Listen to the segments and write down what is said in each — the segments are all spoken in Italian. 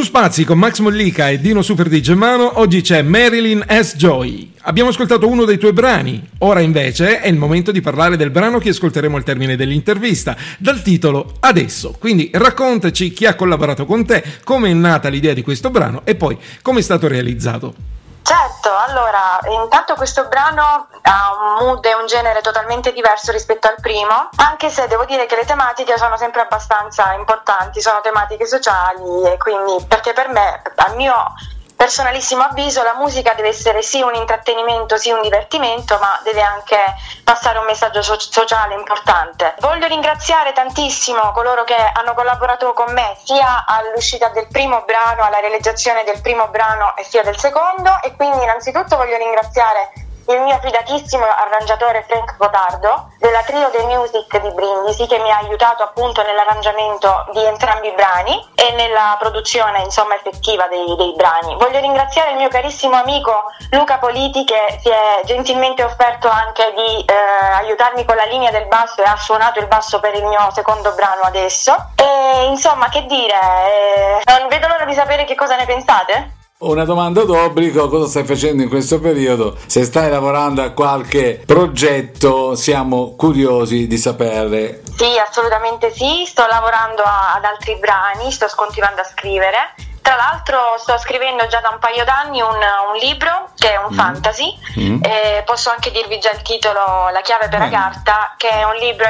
Spazi con Max Mollica e Dino Super di Germano, oggi c'è Marilyn S. Joy. Abbiamo ascoltato uno dei tuoi brani, ora invece è il momento di parlare del brano che ascolteremo al termine dell'intervista, dal titolo Adesso. Quindi raccontaci chi ha collaborato con te, come è nata l'idea di questo brano e poi come è stato realizzato. Certo, allora, intanto questo brano ha un mood e un genere totalmente diverso rispetto al primo, anche se devo dire che le tematiche sono sempre abbastanza importanti, sono tematiche sociali e quindi, perché per me, a mio personalissimo avviso, la musica deve essere sì un intrattenimento, sì un divertimento, ma deve anche passare un messaggio sociale importante. Voglio ringraziare tantissimo coloro che hanno collaborato con me sia all'uscita del primo brano, alla realizzazione del primo brano e sia del secondo, e quindi innanzitutto voglio ringraziare il mio fidatissimo arrangiatore Frank Cotardo della Trio The Music di Brindisi, che mi ha aiutato appunto nell'arrangiamento di entrambi i brani e nella produzione effettiva dei brani. Voglio ringraziare il mio carissimo amico Luca Politi, che si è gentilmente offerto anche di aiutarmi con la linea del basso e ha suonato il basso per il mio secondo brano Adesso. E insomma, che dire, non vedo l'ora di sapere che cosa ne pensate. Una domanda d'obbligo: cosa stai facendo in questo periodo? Se stai lavorando a qualche progetto, siamo curiosi di sapere. Sì, assolutamente sì, sto lavorando ad altri brani, sto continuando a scrivere. Tra l'altro sto scrivendo già da un paio d'anni un libro che è un fantasy, e posso anche dirvi già il titolo, La chiave per la carta, che è un libro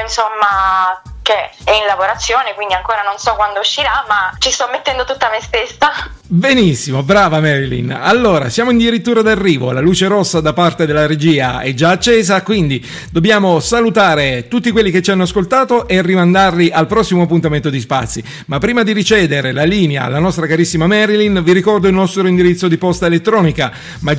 che è in lavorazione, quindi ancora non so quando uscirà, ma ci sto mettendo tutta me stessa. Benissimo, brava Marilyn. Allora, siamo addirittura d'arrivo, la luce rossa da parte della regia è già accesa, quindi dobbiamo salutare tutti quelli che ci hanno ascoltato e rimandarli al prossimo appuntamento di Spazi. Ma prima di ricedere la linea alla nostra carissima Marilyn, vi ricordo il nostro indirizzo di posta elettronica: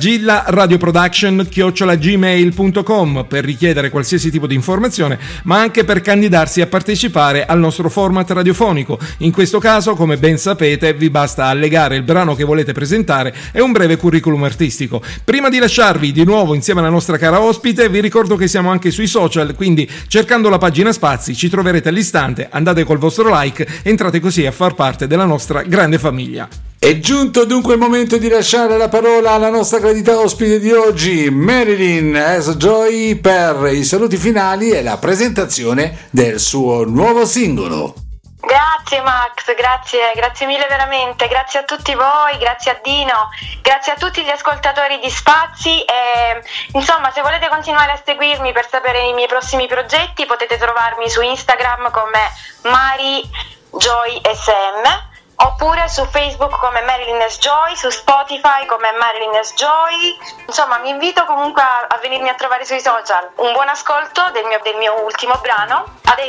magillaradioproduction@gmail.com, per richiedere qualsiasi tipo di informazione, ma anche per candidarsi a partecipare al nostro format radiofonico. In questo caso, come ben sapete, vi basta allegare il brano che volete presentare e un breve curriculum artistico. Prima di lasciarvi di nuovo insieme alla nostra cara ospite, vi ricordo che siamo anche sui social, quindi cercando la pagina Spazi ci troverete all'istante, andate col vostro like, entrate così a far parte della nostra grande famiglia. È giunto dunque il momento di lasciare la parola alla nostra gradita ospite di oggi, Marilyn S. Joy, per i saluti finali e la presentazione del suo nuovo singolo. Grazie Max, grazie mille veramente, grazie a tutti voi, grazie a Dino, grazie a tutti gli ascoltatori di Spazi e insomma, se volete continuare a seguirmi per sapere i miei prossimi progetti potete trovarmi su Instagram come MariJoySM, oppure su Facebook come Marilyn S. Joy, su Spotify come Marilyn S. Joy. Insomma, vi invito comunque a venirmi a trovare sui social. Un buon ascolto del mio ultimo brano, Adesso.